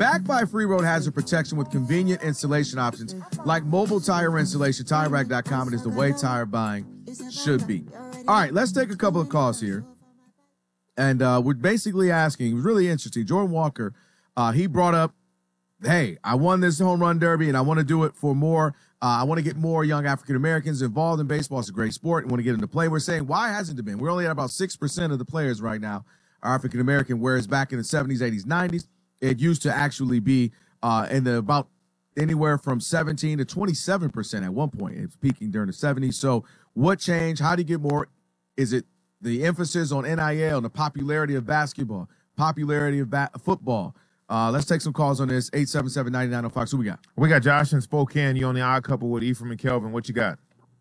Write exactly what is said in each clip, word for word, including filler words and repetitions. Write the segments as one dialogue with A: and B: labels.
A: Backed by Free Road Hazard Protection with convenient installation options like mobile tire installation. Tire Rack dot com. It is the way tire buying should be. All right, let's take a couple of calls here. And uh, we're basically asking, it was really interesting. Jordan Walker, uh, he brought up, hey, I won this home run derby and I want to do it for more. Uh, I want to get more young African-Americans involved in baseball. It's a great sport. I want to get them to play. We're saying, why hasn't it been? We're only at about six percent of the players right now are African-American, whereas back in the seventies, eighties, nineties, it used to actually be uh, in the about anywhere from seventeen to twenty-seven percent at one point. It's peaking during the seventies. So what changed? How do you get more? Is it the emphasis on N I L and the popularity of basketball, popularity of ba- football? Uh, let's take some calls on this. eight seven seven, nine nine oh five. Who we got?
B: We got Josh in Spokane. You on the Odd Couple with Ephraim and Kelvin. What you got?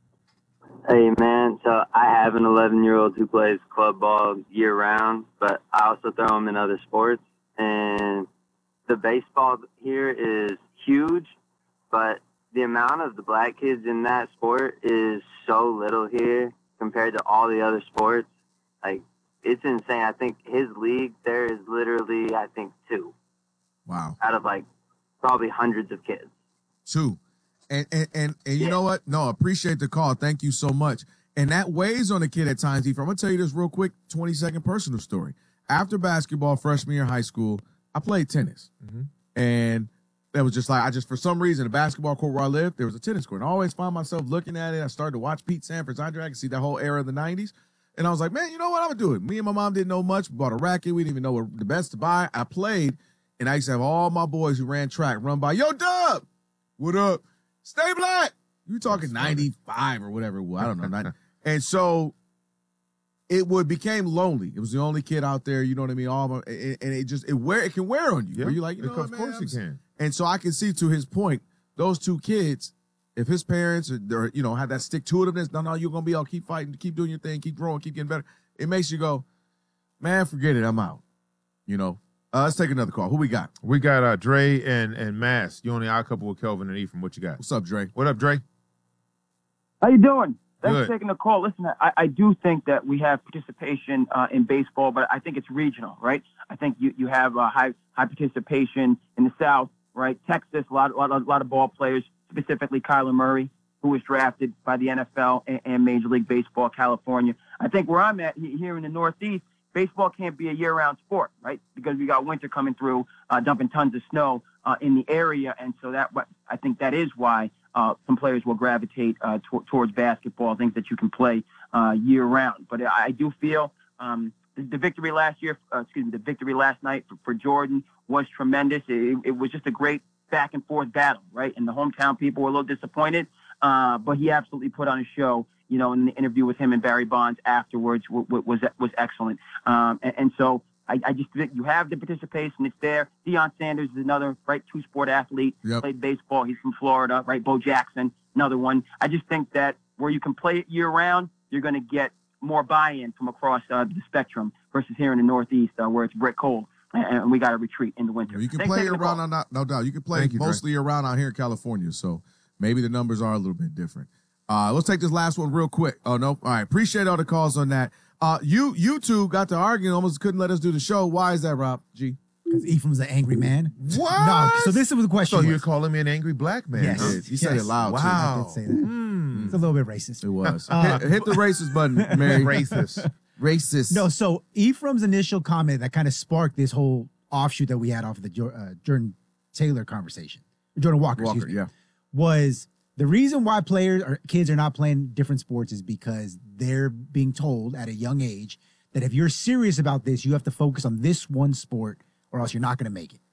C: Hey, man. So I have an eleven-year-old who plays club ball year-round, but I also throw him in other sports. And the baseball here is huge, but the amount of the black kids in that sport is so little here compared to all the other sports. Like, it's insane. I think his league, there is literally, I think, two.
A: Wow.
C: Out of, like, probably hundreds of kids.
A: Two. And and and, and you yeah. know what? No, appreciate the call. Thank you so much. And that weighs on the kid at times, Ephraim. I'm going to tell you this real quick, twenty-second personal story. After basketball, freshman year of high school, I played tennis. Mm-hmm. And that was just like, I just, for some reason, the basketball court where I lived, there was a tennis court. And I always found myself looking at it. I started to watch Pete Sampras, Andre. I could see that whole era of the nineties. And I was like, man, you know what? I'm going to do it. Me and my mom didn't know much. We bought a racket. We didn't even know what the best to buy. I played, and I used to have all my boys who ran track run by, yo, Dub, what up? Stay black. You were talking ninety-five or whatever it was. I don't know. ninety And so it would became lonely. It was the only kid out there, you know what I mean? All my, and it just, it wear it can wear on you. Yeah, where you're like, you know what,
B: of
A: man,
B: course
A: I'm,
B: it can.
A: And so I can see, to his point, those two kids, if his parents are, you know, have that stick-to-itiveness, no, no, you're going to be all keep fighting, keep doing your thing, keep growing, keep getting better. It makes you go, man, forget it, I'm out. You know? Uh, let's take another call. Who we got?
B: We got uh, Dre and, and Mass. You on the Odd Couple with Kelvin and Ephraim. What you got?
A: What's up, Dre?
B: What up, Dre?
D: How you doing? Thanks
B: Good.
D: for taking the call. Listen, I, I do think that we have participation uh, in baseball, but I think it's regional, right? I think you, you have uh, high high participation in the South, right? Texas, a lot, a lot, a lot of ball players, specifically Kyler Murray, who was drafted by the N F L and, and Major League Baseball, California. I think where I'm at here in the Northeast, baseball can't be a year-round sport, right? Because we got winter coming through, uh, dumping tons of snow uh, in the area, and so that I think that is why uh, some players will gravitate uh, t- towards basketball, things that you can play uh, year-round. But I, I do feel um, the, the victory last year, uh, excuse me, the victory last night for, for Jordan was tremendous. It, it was just a great back-and-forth battle, right? And the hometown people were a little disappointed, uh, but he absolutely put on a show. You know, in the interview with him and Barry Bonds afterwards w- w- was was excellent. Um, and, and so I, I just think you have the participation. It's there. Deion Sanders is another, right, two-sport athlete.
A: Yep.
D: Played baseball. He's from Florida, right? Bo Jackson, another one. I just think that where you can play it year-round, you're going to get more buy-in from across uh, the spectrum versus here in the Northeast uh, where it's brick cold. And, and we got to retreat in the winter.
A: You can
D: Thanks
A: play
D: for taking the
A: around,
D: call.
A: no, no doubt. You can play
B: you,
A: mostly around out here in California, so maybe the numbers are a little bit different. Uh, let's take this last one real quick. Oh, no. All right. Appreciate all the calls on that. Uh, you you two got to arguing, almost couldn't let us do the show. Why is that, Rob? G?
E: Because Ephraim's an angry man.
A: What?
E: No, so this was the question.
B: So
E: was,
B: you're calling me an angry black man?
E: Yes.
B: Huh?
A: You
E: Yes.
A: said it loud,
B: Wow.
A: too.
E: I did say that.
B: Mm.
E: It's a little bit racist.
A: It was.
E: Uh,
A: hit, hit the racist button, Mary.
B: Racist.
A: Racist.
E: No, so Ephraim's initial comment that kind of sparked this whole offshoot that we had off of the Jo- uh, Jordan Taylor conversation, Jordan Walker,
A: Walker,
E: excuse me,
A: yeah.
E: was the reason why players or kids are not playing different sports is because they're being told at a young age that if you're serious about this, you have to focus on this one sport or else you're not going to make it.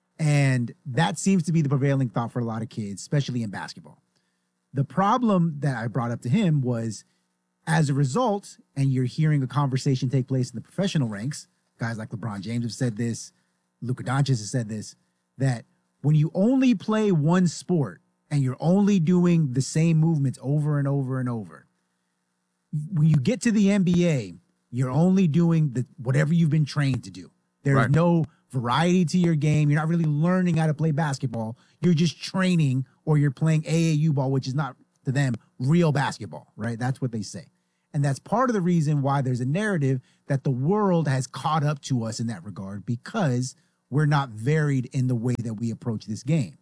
E: And that seems to be the prevailing thought for a lot of kids, especially in basketball. The problem that I brought up to him was as a result, and you're hearing a conversation take place in the professional ranks, guys like LeBron James have said this, Luka Doncic has said this, that when you only play one sport and you're only doing the same movements over and over and over, when you get to the N B A, you're only doing the whatever you've been trained to do. There's
A: Right.
E: no variety to your game. You're not really learning how to play basketball. You're just training, or you're playing A A U ball, which is not, to them, real basketball, right? That's what they say. And that's part of the reason why there's a narrative that the world has caught up to us in that regard, because we're not varied in the way that we approach this game.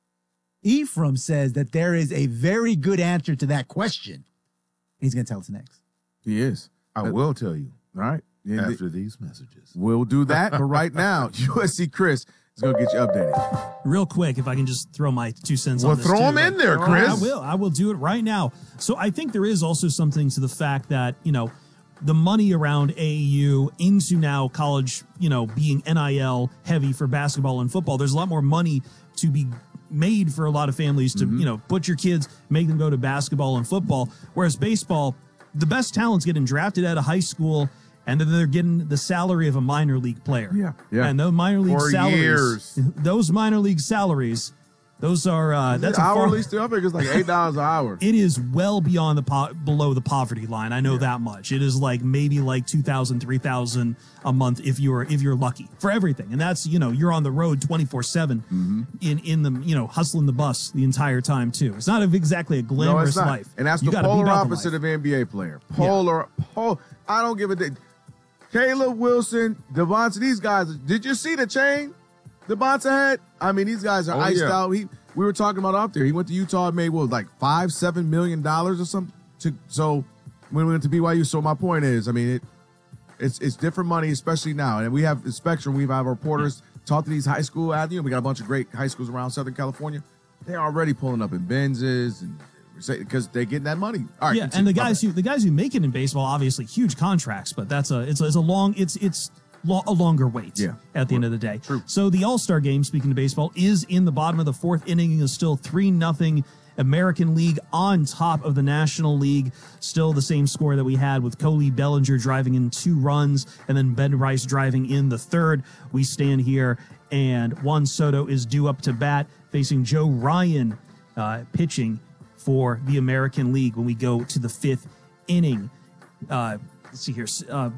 E: Ephraim says that there is a very good answer to that question. He's going to tell us next.
A: He is.
B: I
A: Uh,
B: will tell you
A: All right. And th-
B: after these messages.
A: we'll do that. But right now, U S C Chris is going to get you updated.
F: Real quick, if I can just throw my two cents
B: Well,
F: on this.
B: throw
F: too,
B: them
F: like-
B: in there,
F: I
B: Chris.
F: will. I will do it right now. So I think there is also something to the fact that, you know, the money around A A U into now college, you know, being N I L heavy for basketball and football, there's a lot more money to be made for a lot of families to, you know, put your kids, make them go to basketball and football. Whereas baseball, the best talent's getting drafted out of high school, and then they're getting the salary of a minor league player.
A: Yeah, yeah.
F: And those minor league
B: For
F: salaries,
B: years.
F: those minor league salaries, those are uh, that's a far,
A: hourly still. I think it's like eight dollars an hour.
F: it is well beyond the po- below the poverty line. I know that much. It is like maybe like two thousand, three thousand a month if you're if you're lucky for everything. And that's, you know, you're on the road twenty-four seven in in the, you know, hustling the bus the entire time too. It's not exactly a
A: No,
F: glamorous
A: it's not.
F: life.
A: And that's
F: You
A: the
F: gotta be
A: polar
F: about the
A: opposite
F: life.
A: of N B A player. Polar. Pol- I don't give a damn. Caleb Wilson, Devontae, these guys. Did you see the chain Devontae had? I mean, these guys are
B: Oh,
A: iced
B: yeah.
A: out. He, we were talking about out there. He went to Utah, made what, like five, seven million dollars or something. To, so when we went to B Y U. So my point is, I mean, it, it's it's different money, especially now. And we have the spectrum. We have reporters talk to these high school athletes. We got a bunch of great high schools around Southern California. They're already pulling up in Benzes and because they're getting that money. All right,
F: yeah,
A: continue.
F: and the
A: My
F: guys
A: bad.
F: who the guys who make it in baseball, obviously huge contracts, but that's a it's a, it's a long it's it's lo- a longer wait.
A: Yeah.
F: At the end of the day.
A: True.
F: So the All Star game, speaking of baseball, is in the bottom of the fourth inning. Is still three nothing. American League on top of the National League. Still the same score that we had with Coley Bellinger driving in two runs and then Ben Rice driving in the third. We stand here and Juan Soto is due up to bat facing Joe Ryan uh, pitching for the American League when we go to the fifth inning. Uh, let's see here. Uh,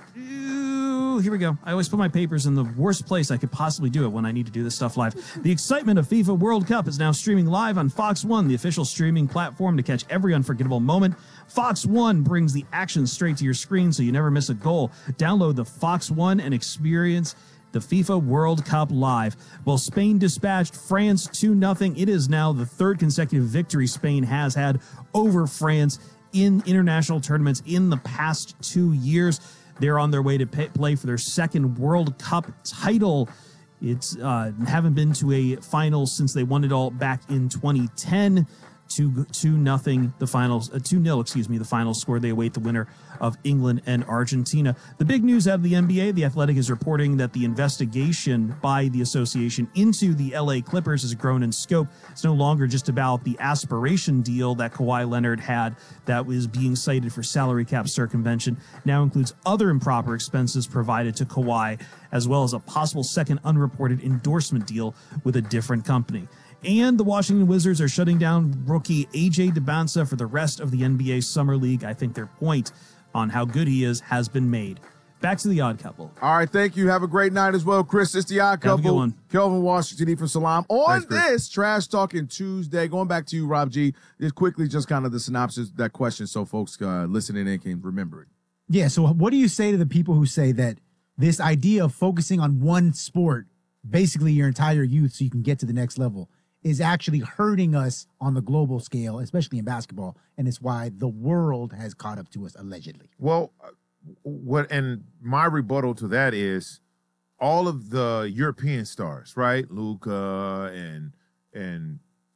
F: Ooh, here we go. I always put my papers in the worst place I could possibly do it when I need to do this stuff live. The excitement of FIFA World Cup is now streaming live on Fox One, the official streaming platform to catch every unforgettable moment. Fox One brings the action straight to your screen so you never miss a goal. Download the Fox One and experience the FIFA World Cup live. Well, Spain dispatched France two nothing. It is now the third consecutive victory Spain has had over France in international tournaments in the past two years. They're on their way to pay, play for their second World Cup title. It's uh, haven't been to a final since they won it all back in twenty ten. Two two nothing the finals uh, two nil excuse me the final score. They await the winner of England and Argentina. The big news out of the N B A: The Athletic is reporting that the investigation by the association into the L A Clippers has grown in scope. It's no longer just about the aspiration deal that Kawhi Leonard had that was being cited for salary cap circumvention. Now includes other improper expenses provided to Kawhi, as well as a possible second unreported endorsement deal with a different company. And the Washington Wizards are shutting down rookie A J Debonsa for the rest of the N B A Summer League. I think their point on how good he is has been made. Back to the Odd Couple.
A: All right, thank you. Have a great night as well, Chris. It's the Odd
F: Have a good
A: Couple.
F: one.
A: Kelvin Washington, E from Salam. On
B: Thanks, Chris.
A: this Trash Talking Tuesday, going back to you, Rob G. Just quickly, just kind of the synopsis of that question, so folks uh, listening in can remember it.
E: Yeah. So what do you say to the people who say that this idea of focusing on one sport, basically your entire youth, so you can get to the next level, is actually hurting us on the global scale, especially in basketball, and it's why the world has caught up to us allegedly.
B: Well, uh, what and my rebuttal to that is all of the European stars, right? Luca and and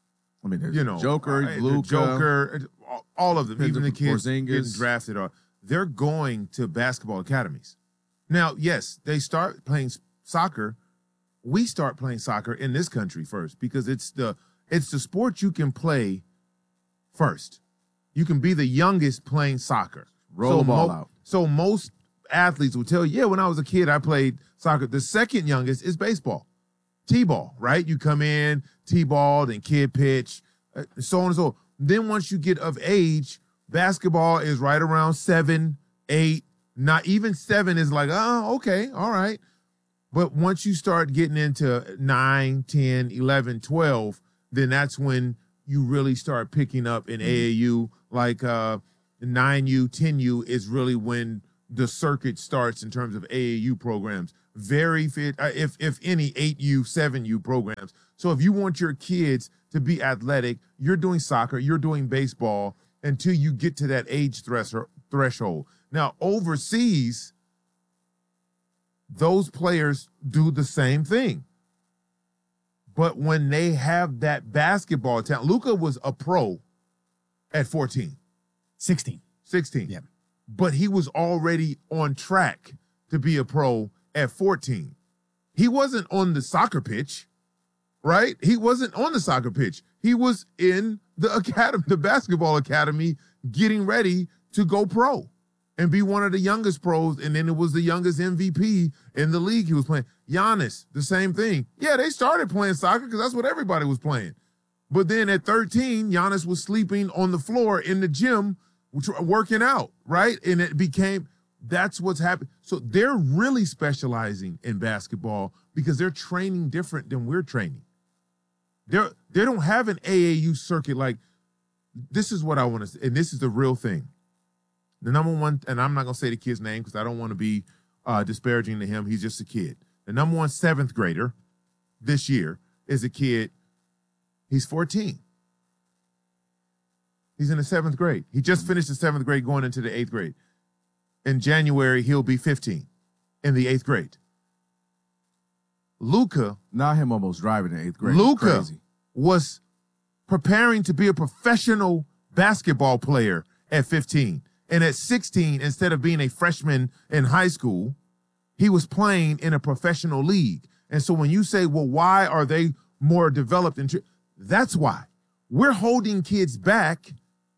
A: I mean, there's
B: you know
A: Joker,
B: uh, the
A: Luka.
B: Joker, all- all of them, even the kids
A: Porzingis.
B: getting drafted, are they're going to basketball academies. Now, yes, they start playing s- soccer. We start playing soccer in this country first because it's the it's the sport you can play first. You can be the youngest playing soccer.
A: Roll the ball out.
B: So most athletes will tell you, yeah, when I was a kid, I played soccer. The second youngest is baseball, T-ball, right? You come in, T-ball, then kid pitch, uh, so on and so on. Then once you get of age, basketball is right around seven, eight, not even seven is like, oh, okay, all right. But once you start getting into nine, ten, eleven, twelve, then that's when you really start picking up in A A U. Like uh, nine U, ten U is really when the circuit starts in terms of A A U programs. very fit, uh, if if any, eight U, seven U programs. So if you want your kids to be athletic, you're doing soccer, you're doing baseball until you get to that age threshold. threshold. Now, overseas, those players do the same thing. But when they have that basketball talent, Luka was a pro at fourteen.
E: sixteen.
B: sixteen.
E: Yeah.
B: But he was already on track to be a pro at fourteen. He wasn't on the soccer pitch, right? He wasn't on the soccer pitch. He was in the academy, the basketball academy, getting ready to go pro and be one of the youngest pros. And then it was the youngest M V P in the league he was playing. Giannis, the same thing. Yeah, they started playing soccer because that's what everybody was playing. But then at thirteen, Giannis was sleeping on the floor in the gym, working out, right? And it became, that's what's happening. So they're really specializing in basketball because they're training different than we're training. They're, they don't have an A A U circuit. Like, this is what I want to say, and this is the real thing. The number one, and I'm not going to say the kid's name because I don't want to be uh, disparaging to him. He's just a kid. The number one seventh grader this year is a kid. He's fourteen. He's in the seventh grade. He just finished the seventh grade going into the eighth grade. In January, he'll be fifteen in the eighth grade. Luka.
A: Now him almost driving in eighth grade.
B: Luka
A: Crazy.
B: was preparing to be a professional basketball player at fifteen. And at sixteen, instead of being a freshman in high school, he was playing in a professional league. And so when you say, well, why are they more developed? In tr-? That's why. We're holding kids back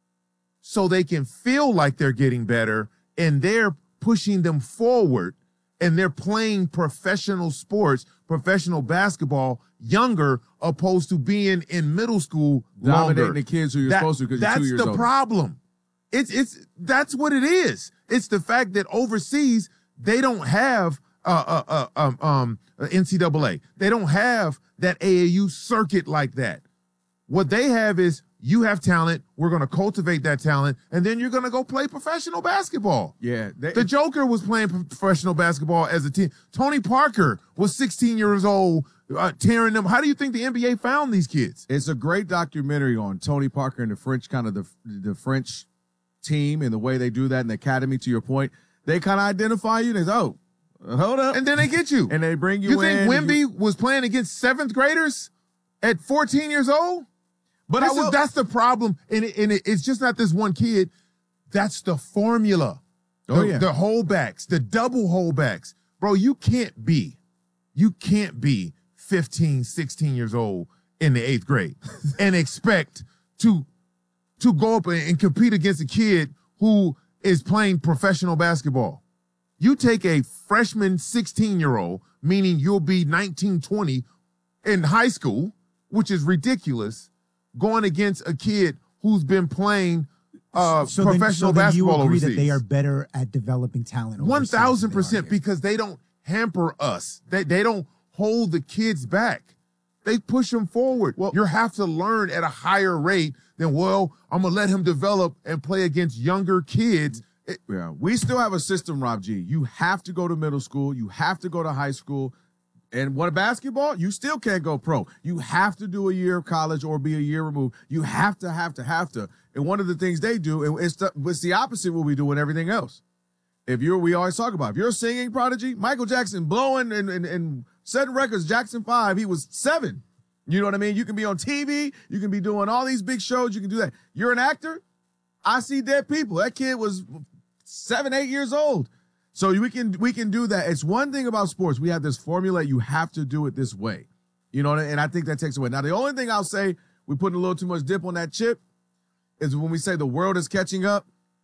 B: so they can feel like they're getting better, and they're pushing them forward, and they're playing professional sports, professional basketball younger, opposed to being in middle school
A: Dominating
B: longer.
A: the kids who you're
B: That-
A: supposed to because you're two
B: That's
A: years
B: the
A: old.
B: problem. It's it's that's what it is. It's the fact that overseas they don't have uh, uh, uh, um, um, N C double A. They don't have that A A U circuit like that. What they have is you have talent. We're going to cultivate that talent, and then you're going to go play professional basketball.
A: Yeah. They,
B: The Joker was playing professional basketball as a teen. Tony Parker was sixteen years old, uh, tearing them. How do you think the N B A found these kids?
A: It's a great documentary on Tony Parker and the French, kind of the the French team and the way they do that in the academy. To your point, they kind of identify you. They say, oh, hold up.
B: And then they get you.
A: And they bring you,
B: You think
A: in. and
B: Wemby
A: you-
B: was playing against seventh graders at fourteen years old?
A: But
B: This
A: I will,
B: is, that's the problem. And, it, and it, it's just not this one kid. That's the formula.
A: Oh,
B: the,
A: yeah.
B: the holdbacks, the double holdbacks. Bro, you can't be, you can't be fifteen, sixteen years old in the eighth grade and expect to, to go up and, and compete against a kid who is playing professional basketball. You take a freshman sixteen-year-old, meaning you'll be nineteen, twenty in high school, which is ridiculous, going against a kid who's been playing uh,
E: so then,
B: professional
E: so then you
B: basketball
E: agree
B: overseas.
E: that they are better at developing talent.
B: One
E: overseas than
B: thousand
E: they are
B: percent,
E: here.
B: because they don't hamper us. They they don't hold the kids back. They push them forward. Well, you have to learn at a higher rate than, well, I'm gonna let him develop and play against younger kids. It-
A: Yeah, we still have a system, Rob G. You have to go to middle school. You have to go to high school. And what basketball? You still can't go pro. You have to do a year of college or be a year removed. You have to, have to, have to. And one of the things they do, and it's the, it's the opposite of what we do in everything else. If you're, we always talk about, if you're a singing prodigy, Michael Jackson blowing and, and, and setting records, Jackson five, he was seven. You know what I mean? You can be on T V. You can be doing all these big shows. You can do that. You're an actor. I See Dead People. That kid was seven, eight years old. So we can we can do that. It's one thing about sports. We have this formula. You have to do it this way. You know, and I think that takes away. Now, the only thing I'll say, we put a little too much dip on that chip, is when we say the world is catching up,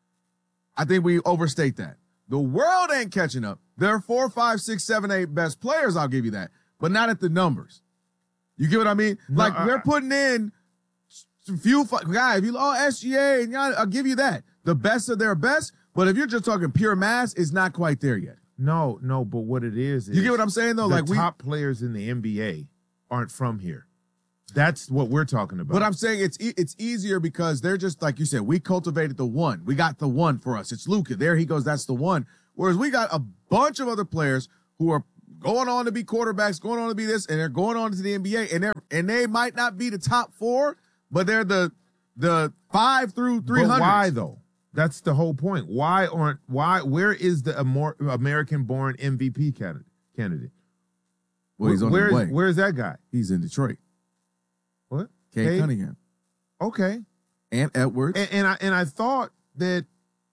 A: I think we overstate that. The world ain't catching up. There are four, five, six, seven, eight best players, I'll give you that, but not at the numbers. You get what I mean?
B: No,
A: like,
B: I-
A: we're putting in some few guys. If you oh S G A, and y'all, I'll give you that. The best of their best, but if you're just talking pure mass, it's not quite there yet.
B: No, no, but what it is, is
A: You get what I'm saying, though?
B: the
A: Like we,
B: top players in the N B A aren't from here. That's what we're talking about.
A: but I'm saying it's e- it's easier because they're just like you said. We cultivated the one. We got the one for us. It's Luka. There he goes. That's the one. Whereas we got a bunch of other players who are going on to be quarterbacks, going on to be this, and they're going on to the N B A, and they're and they might not be the top four, but they're the the five through three hundred.
B: But why though? That's the whole point. Why aren't why? Where is the Amor- American-born M V P candidate? Candidate.
A: Well, he's on
B: where,
A: the way.
B: Is, where's that guy?
A: He's in Detroit.
B: What?
A: Cade
B: Cade?
A: Cunningham
B: Okay.
A: and Edwards.
B: And, and I and I thought that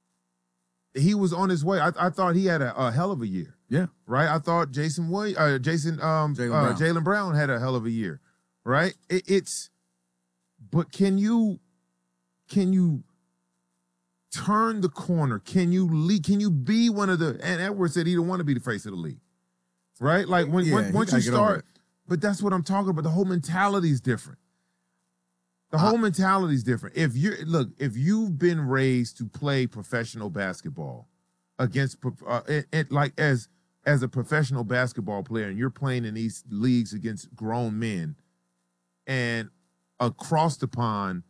B: he was on his way. I, I thought he had a, a hell of a year.
A: Yeah.
B: Right. I thought Jason Williams, uh, Jason um,
A: Jaylen
B: uh,
A: Brown.
B: Jaylen Brown had a hell of a year. Right. It, it's. But can you, can you turn the corner? Can you lead? Can you be one of the? And Edwards said he didn't want to be the face of the league. Right. Like when,
A: Yeah,
B: when
A: he
B: once you
A: gotta get over
B: start.
A: it.
B: But that's what I'm talking about. The whole mentality is different. The whole mentality is different. If you look, if you've been raised to play professional basketball against, uh, it, it, like as as a professional basketball player, and you're playing in these leagues against grown men, and across the pond,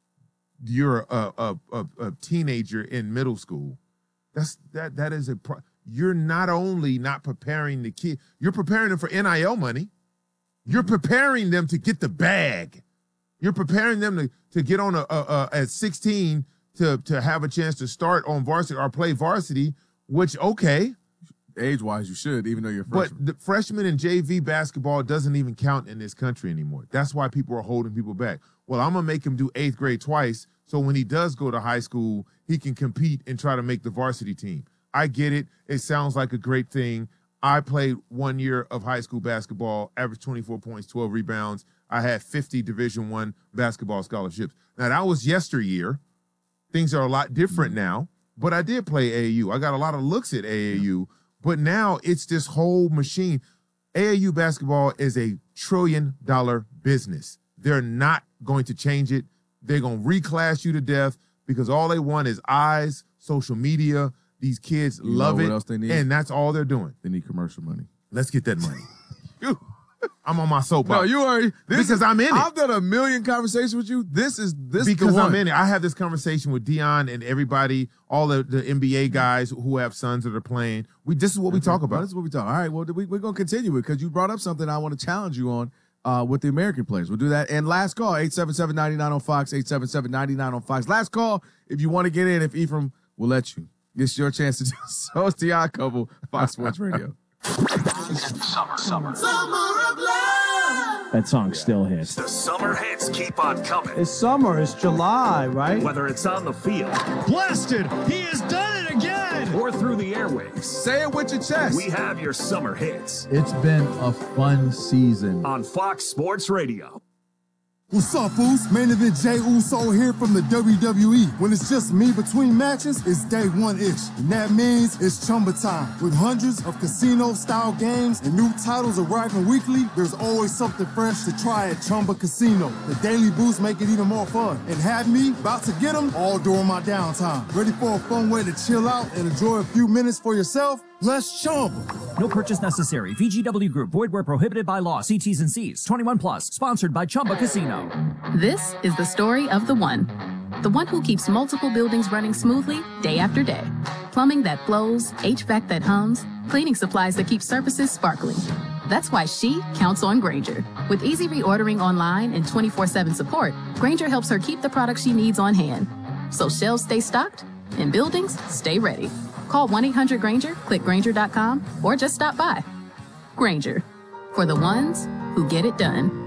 B: you're a a, a, a teenager in middle school. That's that that is a. Pro- you're not only not preparing the kid, you're preparing them for N I L money. You're preparing them to get the bag. You're preparing them to, to get on a, a, a at sixteen to, to have a chance to start on varsity or play varsity, which, okay.
A: Age-wise, you should, even though you're a
B: But
A: freshman.
B: the freshman and J V basketball doesn't even count in this country anymore. That's why people are holding people back. Well, I'm going to make him do eighth grade twice, so when he does go to high school, he can compete and try to make the varsity team. I get it. It sounds like a great thing. I played one year of high school basketball, averaged twenty-four points, twelve rebounds. I had fifty Division One basketball scholarships. Now, that was yesteryear. Things are a lot different now, but I did play A A U. I got a lot of looks at A A U, but now it's this whole machine. A A U basketball is a trillion-dollar business. They're not going to change it. They're going to reclass you to death because all they want is eyes, social media. These kids
A: You
B: love
A: know
B: it,
A: what else they need?
B: and that's all they're doing.
A: They need commercial money.
B: Let's get that money. I'm on my soapbox.
A: No, you already this
B: because
A: is,
B: I'm in it.
A: I've done a million conversations with you. This is this
B: because
A: the one.
B: I'm in it. I have this conversation with Dion and everybody, all the, the N B A guys who have sons that are playing. We this is what we talk about.
A: This is what we talk. All right, well, we, we're going to continue it because you brought up something I want to challenge you on uh, with the American players. We'll do that. And last call, eight seven seven, nine nine on Fox, eight seven seven, nine nine on Fox. Last call, if you want to get in, if Ephraim will let you. It's your chance to do so. It's the Odd Couple, Fox Sports Radio.
G: Summer, summer.
H: That song still hits.
G: The summer hits keep on coming.
I: It's summer. It's July, right?
G: Whether it's on the field
F: Blasted! He has done it again!
G: or through the airwaves,
A: Say it with your chest.
G: we have your summer hits
J: It's been a fun season.
G: on Fox Sports Radio.
K: What's up, fools? Main event Jey Uso here from the W W E. When it's just me between matches, it's day one-ish. And that means it's Chumba time. With hundreds of casino-style games and new titles arriving weekly, there's always something fresh to try at Chumba Casino. The daily boosts make it even more fun. And have me about to get them all during my downtime. Ready for a fun way to chill out and enjoy a few minutes for yourself? Let's Chumba.
L: No purchase necessary. V G W Group. Void where prohibited by law. See T's and C's. twenty-one plus. Sponsored by Chumba Casino.
M: This is the story of the one. The one who keeps multiple buildings running smoothly day after day. Plumbing that flows, H V A C that hums, cleaning supplies that keep surfaces sparkling. That's why she counts on Grainger. With easy reordering online and twenty-four seven support, Grainger helps her keep the products she needs on hand. So shelves stay stocked and buildings stay ready. Call one eight hundred Grainger, click Grainger dot com, or just stop by. Grainger, for the ones who get it done.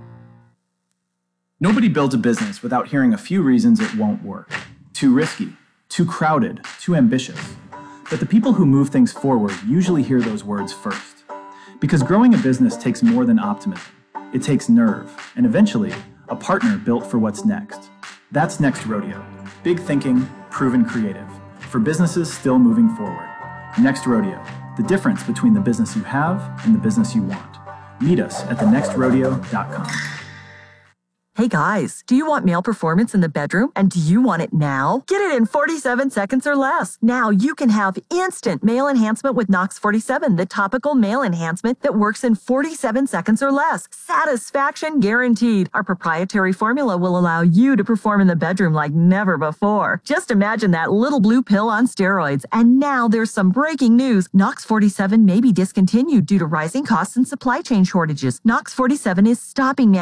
N: Nobody builds a business without hearing a few reasons it won't work. Too risky, too crowded, too ambitious. But the people who move things forward usually hear those words first. Because growing a business takes more than optimism. It takes nerve, and eventually, a partner built for what's next. That's Next Rodeo. Big thinking, proven creative. For businesses still moving forward. Next Rodeo, the difference between the business you have and the business you want. Meet us at the next rodeo dot com.
H: Hey guys, do you want male performance in the bedroom? And do you want it now? Get it in forty-seven seconds or less. Now you can have instant male enhancement with Nox forty-seven, the topical male enhancement that works in forty-seven seconds or less. Satisfaction guaranteed. Our proprietary formula will allow you to perform in the bedroom like never before. Just imagine that little blue pill on steroids. And now there's some breaking news. Nox forty-seven may be discontinued due to rising costs and supply chain shortages. Nox forty-seven is stopping